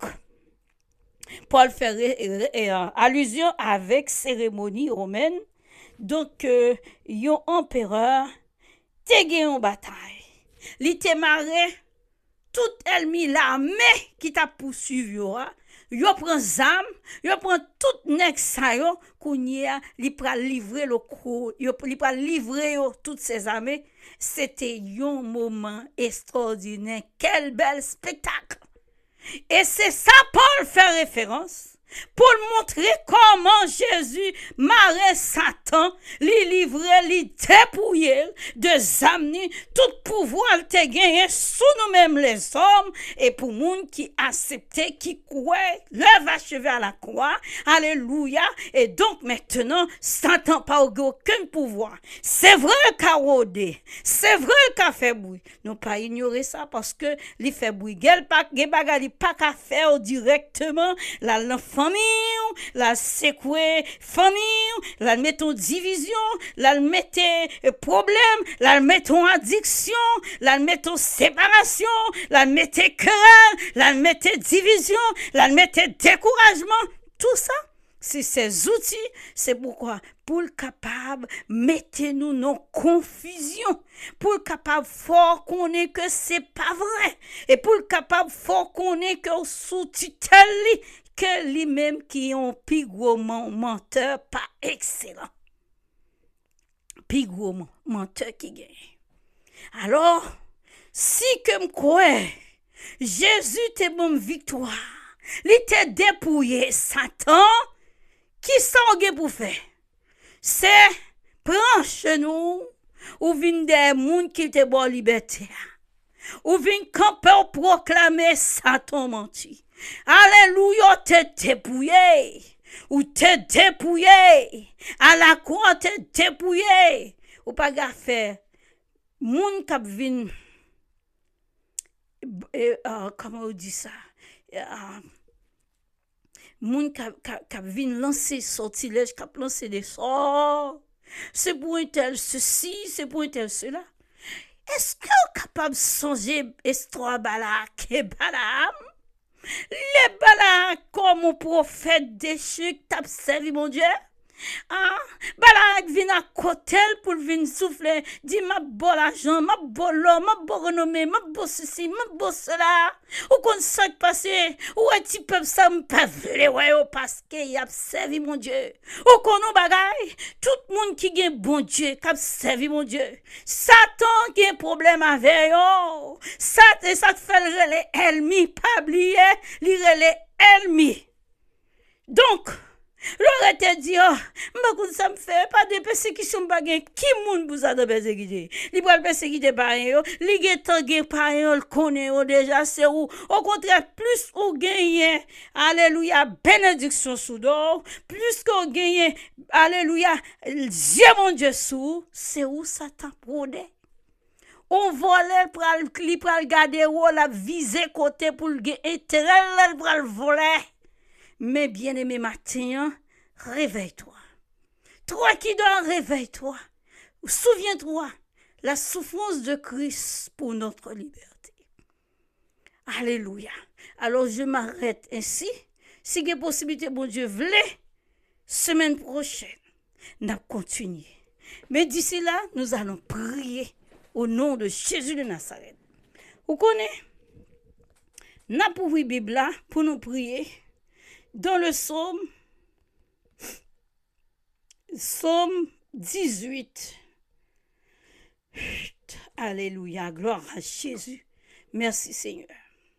Paul fait allusion avec cérémonie romaine. Donc, yon empereur te gen yon bataille. Li te marre tout el mi l'armée qui t'a poursuivi yo prend zam, yo prend tout nek sa yo kounye li pral livrer le coup, li pral livrer yo toutes ces armées. C'était un moment extraordinaire. Quel bel spectacle. Et c'est ça Paul fait référence pour montrer comment Jésus marait Satan, li livrer, li dépouiller de zamni, tout pouvoir te gagner sous nous-mêmes les hommes, et pour moun qui acceptait, qui croit, lève achevé à la croix, alléluia, et donc maintenant, Satan pas aucun pouvoir. C'est vrai qu'a rodé, c'est vrai qu'a fait bruit. Nous pas ignorer ça parce que li fait bruit, gel bagali pas qu'à faire directement, la famille, la secouer famille, la mettons division, la mettons problème, la mettons addiction, la mettons séparation, la mettons querelle, la mettons division, la mettons découragement, tout ça. C'est ces outils, c'est pourquoi pour le capable mettez-nous nos confusions, pour le capable fort qu'on est que c'est pas vrai, et pour le capable fort qu'on est que sous-tutelle que lui-même qui ont plus gros menteur pas excellent, plus gros menteur qui gagne. Alors si que me crois Jésus te bon victoire, il te dépouillé Satan, qui s'en pour faire? C'est prends chez nous ou vin des moun qui te bon liberté, ou vin camper ou proclamer Satan menti. Alléluia, te dépouillé, ou te dépouillé, à la croix te dépouillé, ou pas gaffe faire, moun kap vin, comment on dit ça, moun kap vin lancer sortilège, kap lancer des sorts, c'est pour un tel ceci, c'est pour un tel cela. Est-ce qu'on est capable de songer histoire Balak et Balaam? Les Balak comme un prophète déchu qui t'a servi mon Dieu? Ah, Balak vient à côté pour venir souffler, dit ma bon l'argent, ma bon l'homme, ma bon renommée, ma bon ceci, ma bon cela. Ou qu'on s'est passé, ou est-il peuple ça me pas vle ouais parce que y a servi mon Dieu. Ou qu'on nous bagaille, tout le monde qui gagne bon Dieu, qui a servi mon Dieu. Satan qui a un problème avec yo. Ça fait le ennemi, pas oublier, le ennemi. Donc l'aurait te dit, oh, ça me fait pas de persécution bagay. Qui moun vous a de persécuter? Li pral persécuter par yo, li gen tan gen par yo, le connaît yo déjà, c'est où? Au contraire, plus ou gagne, alléluia, bénédiction sous d'or, plus qu'on gagne, alléluia, Dieu mon Dieu sous, c'est où Satan prône? On vole pral garder ou la viser côté pour le intérêt, pral voler. Mais bien-aimé matin, réveille-toi. Toi qui dors, réveille-toi. Souviens-toi, la souffrance de Christ pour notre liberté. Alléluia. Alors je m'arrête ainsi. Si il y a possibilité, bon Dieu, voulait, semaine prochaine, nous continuons. Mais d'ici là, nous allons prier au nom de Jésus de Nazareth. Vous connaissez? Nous avons ouvert la Bible pour nous prier. Dans le psaume 18. Alléluia, gloire à Jésus. Merci Seigneur.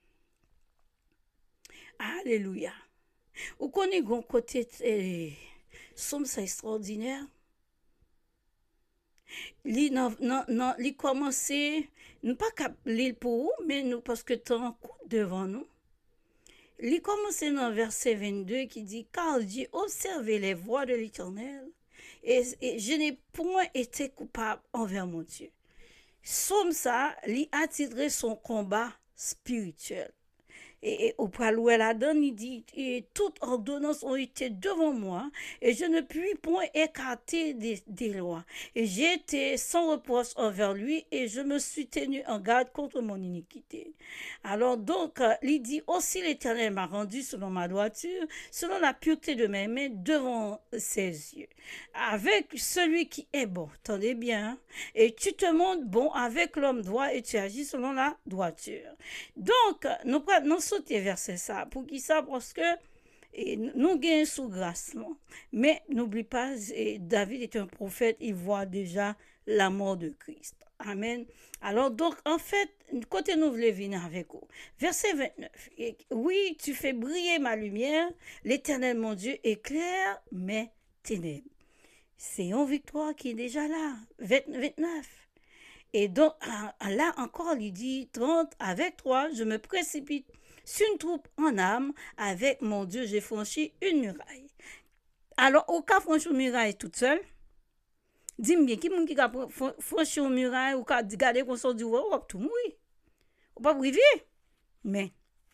Alléluia. Vous connaissez un côté psaume extraordinaire? Li commencé, nous pas cap lire pour vous, mais nous, parce que temps court devant nous. Li commencé dans verset 22 qui dit, car j'ai observé les voies de l'Éternel, et je n'ai point été coupable envers mon Dieu. Somme ça, li attitré son combat spirituel. Et au Praloué là-dedans, il dit, et toutes ordonnances ont été devant moi, et je ne puis point écarter des lois. Et j'ai été sans reproche envers lui, et je me suis tenu en garde contre mon iniquité. Alors donc, il dit, aussi l'Éternel m'a rendu selon ma droiture, selon la pureté de mes mains devant ses yeux. Avec celui qui est bon, attendez bien, et tu te montres bon avec l'homme droit, et tu agis selon la droiture. Donc, nous sauter verset ça pour qui ça parce que nous gagnons sous grâce mais n'oublie pas David est un prophète, il voit déjà la mort de Christ. Amen. Alors donc en fait côté nous voulons venir avec vous verset 29 oui tu fais briller ma lumière, l'Éternel mon Dieu éclaire mes ténèbres. C'est une victoire qui est déjà là. 29. Et donc, là encore, il dit 30, avec toi, je me précipite sur une troupe en âme, avec mon Dieu, j'ai franchi une muraille. Alors, au cas franchi une muraille toute seule, dis-moi bien, qui a franchi une muraille, ou qui a gardé qu'on sort du roi, tout mourir. Ou pas privé. Mais,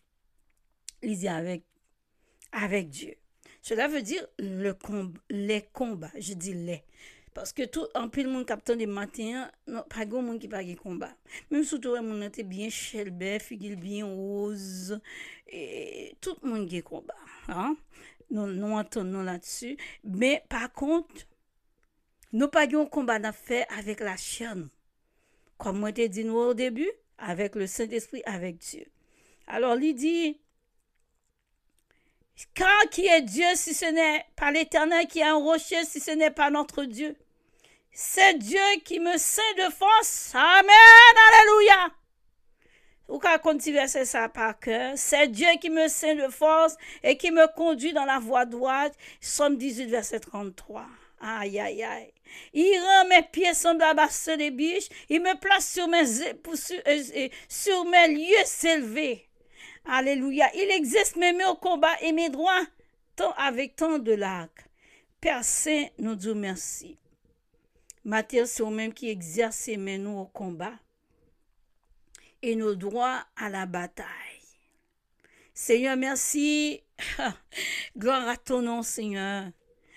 il dit avec Dieu. Cela veut dire les combats, je dis les. Parce que tout en pile monde captant des matins, non pas grand monde qui pas de combat. Même surtout mon était bien chelbe, figure bien rose et tout le monde qui combat, hein. Nous entendons là-dessus, mais par contre nous pas de combat à faire avec la chair. Comme moi t'ai dit nous au début, avec le Saint-Esprit, avec Dieu. Alors il dit car qui est Dieu si ce n'est pas l'Éternel, qui est un rocher si ce n'est pas notre Dieu? C'est Dieu qui me ceint de force. Amen, alléluia. Vous pouvez continuer ça par cœur. C'est Dieu qui me ceint de force et qui me conduit dans la voie droite. Somme 18, verset 33. Aïe, aïe, aïe. Il rend mes pieds semblables à ceux des biches. Il me place sur mes lieux élevés. Alléluia. Il exerce mes mains au combat et mes droits avec tant de largues. Père Saint, nous disons merci. Matthieu, c'est au-même qui exerce ses mains nous au combat et nos droits à la bataille. Seigneur, merci. Gloire à ton nom, Seigneur,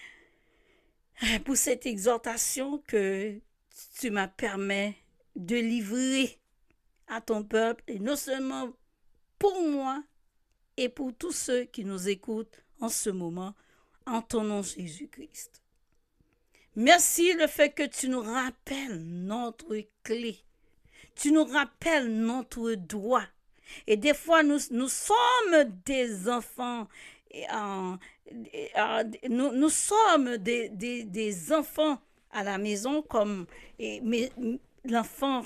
pour cette exhortation que tu m'as permis de livrer à ton peuple, et non seulement pour moi et pour tous ceux qui nous écoutent en ce moment, en ton nom Jésus-Christ. Merci le fait que tu nous rappelles notre clé. Tu nous rappelles notre droit. Et des fois, nous sommes des enfants. Nous sommes des enfants à la maison comme l'enfant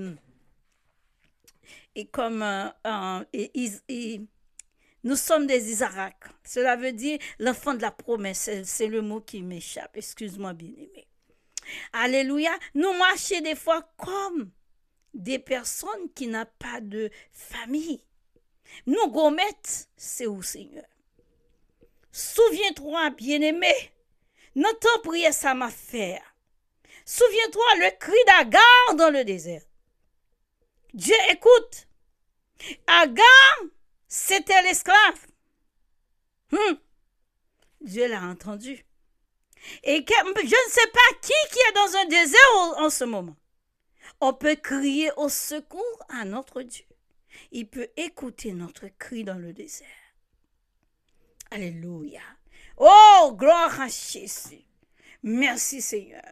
nous sommes des Isaac. Cela veut dire l'enfant de la promesse. C'est le mot qui m'échappe. Excuse-moi, bien-aimé. Alléluia. Nous marchons des fois comme des personnes qui n'ont pas de famille. Nous, gommettes, c'est où, Seigneur? Souviens-toi, bien-aimé, notre prière, ça m'a fait. Souviens-toi le cri d'Agar dans le désert. Dieu écoute. Agar, c'était l'esclave. Dieu l'a entendu. Et je ne sais pas qui est dans un désert en ce moment. On peut crier au secours à notre Dieu. Il peut écouter notre cri dans le désert. Alléluia. Oh, gloire à Jésus. Merci Seigneur.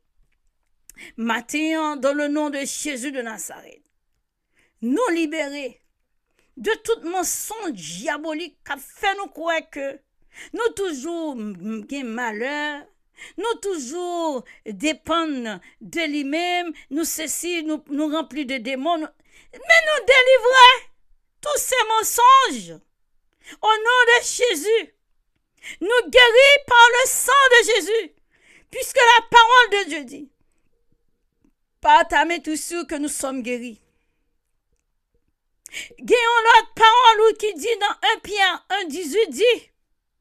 Matin, dans le nom de Jésus de Nazareth, nous libérer de tout mensonge diabolique qui fait nous croire que nous toujours malheur, nous toujours dépendons de lui-même, nous ceci, nous remplis de démons, mais nous délivrer tous ces mensonges au nom de Jésus. Nous guéris par le sang de Jésus, puisque la parole de Dieu dit Par ta main, tout sûr que nous sommes guéris. Gagnons l'autre parole qui dit dans 1 Pierre 1,18 dit.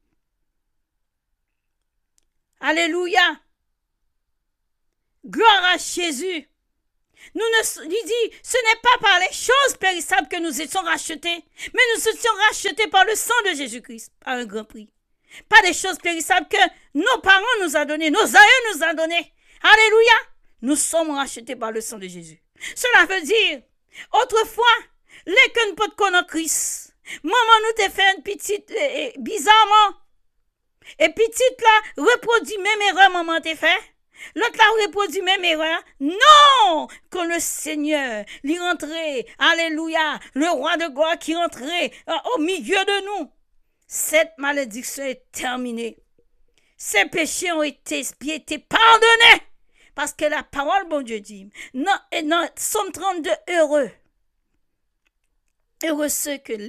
Alléluia. Gloire à Jésus. Il dit, ce n'est pas par les choses périssables que nous étions rachetés, mais nous étions rachetés par le sang de Jésus-Christ, par un grand prix. Pas des choses périssables que nos parents nous ont données, nos aïeux nous ont données. Alléluia. Nous sommes rachetés par le sang de Jésus. Cela veut dire, autrefois, les que nous pouvons connaître Christ. Maman nous t'a fait une petite, bizarrement. Et petite là, reproduit même erreur maman t'a fait. L'autre là reproduit même erreur. Non! Que le Seigneur l'y rentrait. Alléluia. Le roi de gloire qui rentrait au milieu de nous. Cette malédiction est terminée. Ces péchés ont été expiés, été pardonnés. Parce que la parole, bon Dieu dit, non, Somme 32, heureux. Heureux ceux que,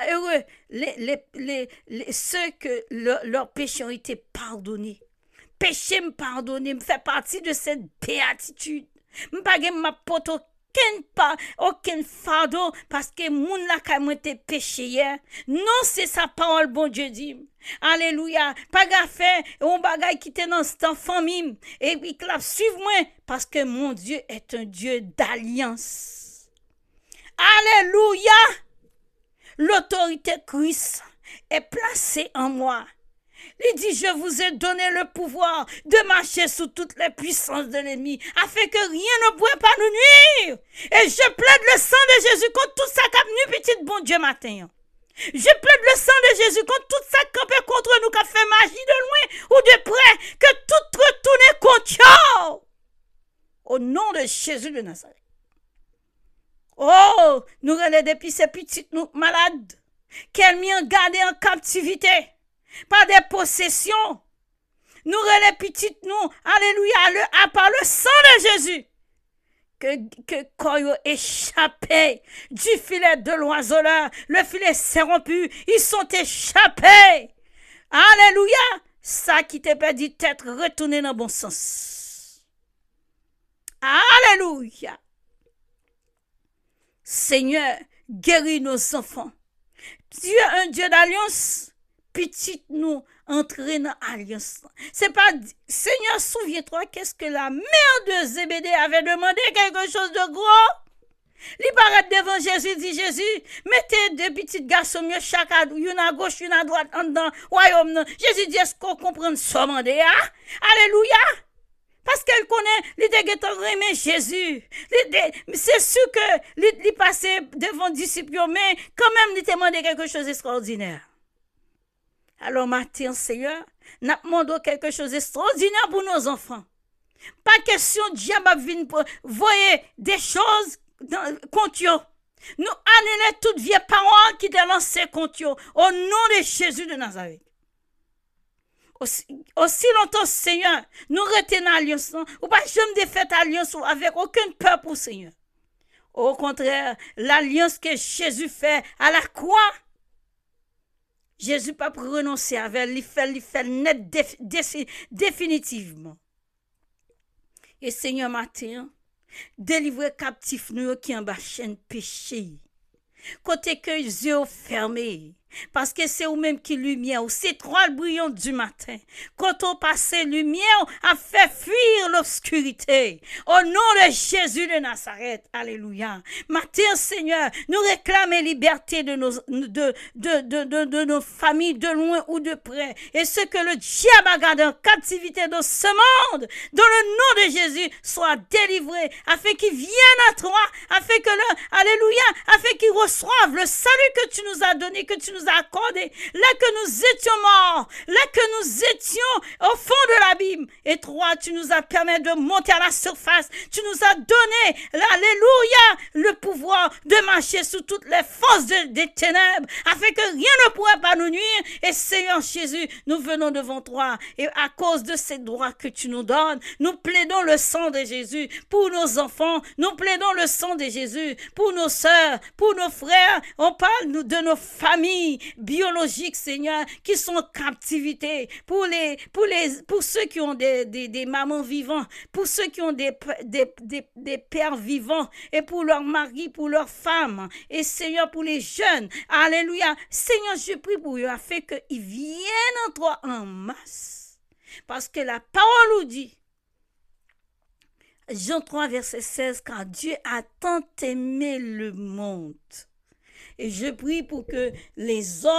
ceux que leurs péchés ont été pardonnés. Péché me pardonner, me fait partie de cette béatitude. Je ne peux pas aucun fardeau parce que moun la ka moi te péché hier. Non, c'est sa parole, bon Dieu dit. Alléluia. Pas gaffe, on bagay qui te dans cette famille. Et puis, suive-moi parce que mon Dieu est un Dieu d'alliance. Alléluia. L'autorité Christ est placée en moi. Il dit, je vous ai donné le pouvoir de marcher sous toutes les puissances de l'ennemi, afin que rien ne pourrait pas nous nuire. Et je plaide le sang de Jésus contre tout ça qui a venu, petit bon Dieu matin. Je plaide le sang de Jésus contre tout ça qui campé contre nous, qui a fait magie de loin ou de près, que tout retourne contre eux. Au nom de Jésus de Nazareth. Oh, nous relèvons depuis ces petites nous malades, qu'elles m'y ont gardé en captivité. Par des possessions. Nous relèvons petites nous, alléluia, par le sang de Jésus. Que quand ils ont échappé du filet de l'oiseleur, le filet s'est rompu, ils sont échappés. Alléluia. Ça qui t'a perdu d'être retourné dans le bon sens. Alléluia. Seigneur, guéris nos enfants. Dieu est un Dieu d'alliance. Petite nous entrer dans l'alliance. C'est pas, Seigneur, souviens-toi, qu'est-ce que la mère de Zébédée avait demandé quelque chose de gros? Il paraît devant Jésus, dit Jésus, mettez deux petites garçons mieux chaque une à gauche, une à droite, en dedans, royaume. Jésus dit, est-ce qu'on comprend ce mandé, hein? Alléluia! Parce qu'elle connaît, les Jésus. C'est sûr que il passait devant disciples, mais quand même, il demandé quelque chose d'extraordinaire. Alors, matin, Seigneur, nous demandons quelque chose d'extraordinaire pour nos enfants. Pas question de diable venir voyer des choses contre eux. Nous annulons toutes vieilles paroles qui te lancent contre eux. Au nom de Jésus de Nazareth. Aussi longtemps, Seigneur, nous retenons l'alliance, ou pas jamais de faire alliance avec aucune peur pour Seigneur. Au contraire, l'alliance que Jésus fait à la croix, Jésus pas pour renoncer avec lui, fait net définitivement. Et Seigneur matin, délivre captif nous qui en bas chaîne péché. Côté que les yeux fermés. Parce que c'est vous-même qui lumière, c'est trois brillants du matin. Quand on passe lumière, a fait fuir l'obscurité. Au nom de Jésus de Nazareth, alléluia. Matin, Seigneur, nous réclamons liberté de nos familles, de loin ou de près. Et ce que le diable a gardé en captivité dans ce monde, dans le nom de Jésus, soit délivré, afin qu'il vienne à toi, afin que alléluia, afin qu'il reçoive le salut que tu nous as donné, que tu nous as accordé, là que nous étions morts, là que nous étions au fond de l'abîme. Et toi, tu nous as permis de monter à la surface. Tu nous as donné, alléluia, le pouvoir de marcher sous toutes les forces des ténèbres, afin que rien ne pourrait pas nous nuire. Et Seigneur Jésus, nous venons devant toi. Et à cause de ces droits que tu nous donnes, nous plaidons le sang de Jésus pour nos enfants. Nous plaidons le sang de Jésus pour nos sœurs, pour nos frères. On parle de nos familles. familles biologiques, Seigneur, qui sont en captivité, pour ceux qui ont des mamans vivants, pour ceux qui ont des pères vivants, et pour leurs maris, pour leurs femmes, et Seigneur, pour les jeunes. Alléluia. Seigneur, je prie pour eux, afin qu'ils viennent en toi en masse. Parce que la parole nous dit, Jean 3, verset 16, car Dieu a tant aimé le monde. Et je prie pour que les hommes